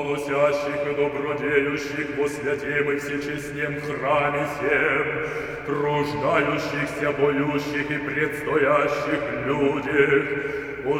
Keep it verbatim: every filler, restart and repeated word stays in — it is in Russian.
Носящих и добродеющих во святем и всечестнем храме сем, труждающихся, боющих и предстоящих людях,